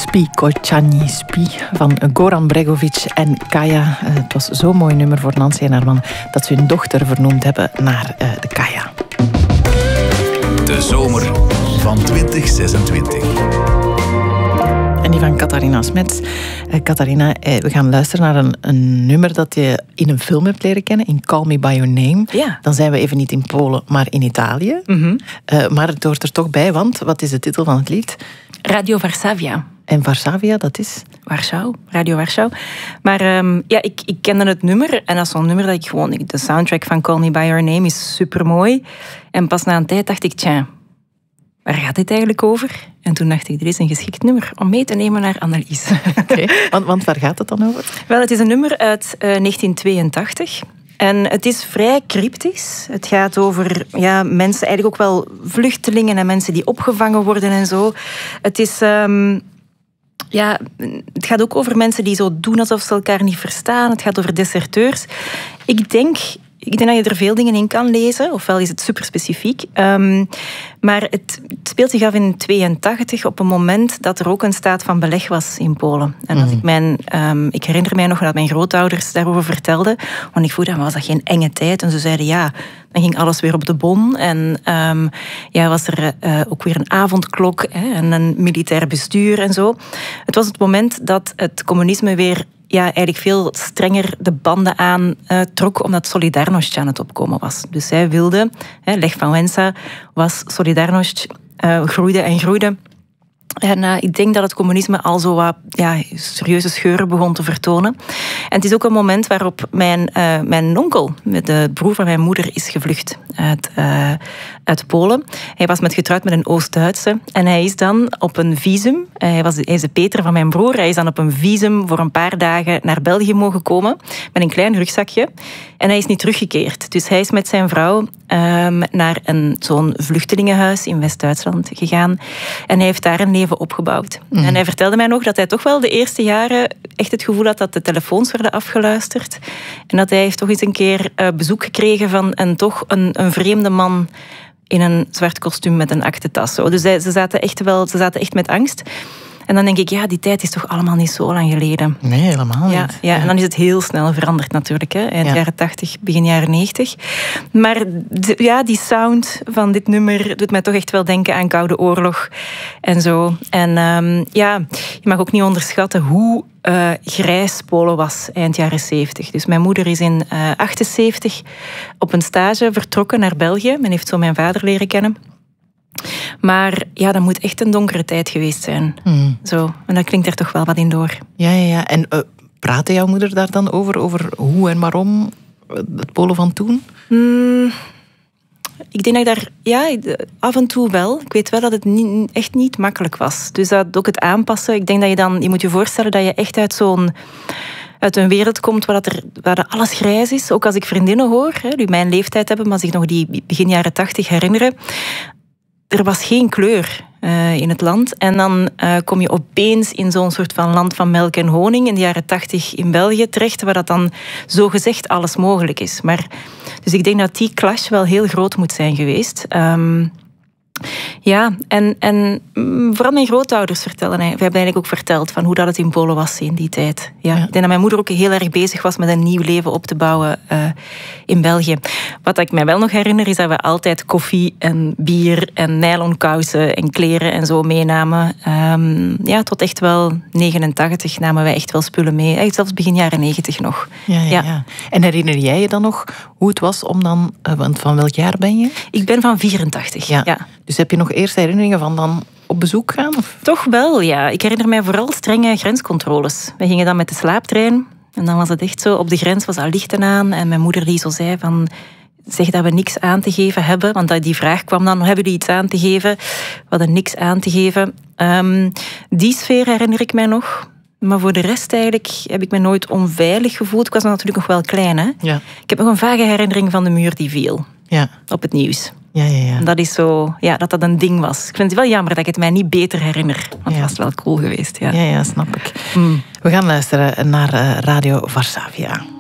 Spi Kochani Spi van Goran Bregovic en Kaya. Het was zo'n mooi nummer voor Nancy en haar man dat ze hun dochter vernoemd hebben naar de Kaya. De zomer van 2026. En die van Catharina Smets. Catharina, we gaan luisteren naar een nummer dat je in een film hebt leren kennen, in Call Me By Your Name. Ja. Dan zijn we even niet in Polen, maar in Italië. Mm-hmm. Maar het hoort er toch bij, want wat is de titel van het lied? Radio Varsavia. En Varsavia, dat is? Warschau, Radio Warschau. Maar ik kende het nummer. En dat is zo'n nummer dat ik gewoon... De soundtrack van Call Me By Your Name is supermooi. En pas na een tijd dacht ik, tja, waar gaat dit eigenlijk over? En toen dacht ik, dit is een geschikt nummer om mee te nemen naar Annelies. Okay. Want waar gaat het dan over? Wel, het is een nummer uit 1982. En het is vrij cryptisch. Het gaat over mensen, eigenlijk ook wel vluchtelingen en mensen die opgevangen worden en zo. Het is... het gaat ook over mensen die zo doen alsof ze elkaar niet verstaan. Het gaat over deserteurs. Ik denk dat je er veel dingen in kan lezen. Ofwel is het super specifiek. Maar het speelt zich af in 1982 op een moment dat er ook een staat van beleg was in Polen. En als ik herinner mij nog dat mijn grootouders daarover vertelden. Want ik vroeg dan, was dat geen enge tijd? En ze zeiden ja, dan ging alles weer op de bon. En was er ook weer een avondklok en een militair bestuur en zo. Het was het moment dat het communisme weer eigenlijk veel strenger de banden aan trok, omdat Solidarność aan het opkomen was. Dus zij wilde, Lech Wałęsa was Solidarność, groeide en groeide. En ik denk dat het communisme al zo wat serieuze scheuren begon te vertonen. En het is ook een moment waarop mijn onkel, de broer van mijn moeder, is gevlucht uit Polen. Hij was getrouwd met een Oost-Duitse. En hij is dan op een visum, hij is de Peter van mijn broer, hij is dan op een visum voor een paar dagen naar België mogen komen, met een klein rugzakje. En hij is niet teruggekeerd. Dus hij is met zijn vrouw naar zo'n vluchtelingenhuis in West-Duitsland gegaan. En hij heeft daar een leven opgebouwd. Mm. En hij vertelde mij nog dat hij toch wel de eerste jaren echt het gevoel had dat de telefoons werden afgeluisterd. En dat hij heeft toch eens een keer bezoek gekregen van een vreemde man in een zwart kostuum met een aktentas. Dus ze zaten echt met angst. En dan denk ik, die tijd is toch allemaal niet zo lang geleden. Nee, helemaal niet. Ja, en dan is het heel snel veranderd natuurlijk. Eind jaren 80, begin jaren 90. Maar die sound van dit nummer doet mij toch echt wel denken aan Koude Oorlog en zo. En je mag ook niet onderschatten hoe grijs Polen was eind jaren 70. Dus mijn moeder is in 78 op een stage vertrokken naar België. Men heeft zo mijn vader leren kennen. Maar dat moet echt een donkere tijd geweest zijn. Zo. En dat klinkt er toch wel wat in door. Ja. En praatte jouw moeder daar dan over hoe en waarom het Polen van toen? Ik denk dat ik daar af en toe wel. Ik weet wel dat het echt niet makkelijk was. Dus dat ook het aanpassen. Ik denk dat je moet je voorstellen dat je echt uit een wereld komt waar alles grijs is. Ook als ik vriendinnen hoor, die mijn leeftijd hebben, maar zich nog die begin jaren 80 herinneren. Er was geen kleur in het land. En dan kom je opeens in zo'n soort van land van melk en honing in de jaren 80 in België terecht, waar dat dan zogezegd alles mogelijk is. Dus ik denk dat die clash wel heel groot moet zijn geweest. En vooral mijn grootouders we hebben eigenlijk ook verteld van hoe dat het in Polen was in die tijd. Ja. Ik denk dat mijn moeder ook heel erg bezig was met een nieuw leven op te bouwen in België. Wat ik mij wel nog herinner is dat we altijd koffie en bier en nylonkousen en kleren en zo meenamen. Tot echt wel 89 namen wij echt wel spullen mee. Echt zelfs begin jaren 90 nog. Ja. En herinner jij je dan nog hoe het was om dan... Want van welk jaar ben je? Ik ben van 84, ja. Dus heb je nog eerste herinneringen van dan op bezoek gaan? Of? Toch wel, ja. Ik herinner mij vooral strenge grenscontroles. We gingen dan met de slaaptrein. En dan was het echt zo, op de grens was al lichten aan. En mijn moeder die zo zei van... Zeg dat we niks aan te geven hebben. Want die vraag kwam dan, hebben jullie iets aan te geven? We hadden niks aan te geven. Die sfeer herinner ik mij nog. Maar voor de rest eigenlijk heb ik me nooit onveilig gevoeld. Ik was natuurlijk nog wel klein, hè. Ja. Ik heb nog een vage herinnering van de muur die viel. Ja. Op het nieuws. Ja. En dat is zo, dat een ding was. Ik vind het wel jammer dat ik het mij niet beter herinner. Want het was wel cool geweest. Ja, snap ik. We gaan luisteren naar Radio Varsavia.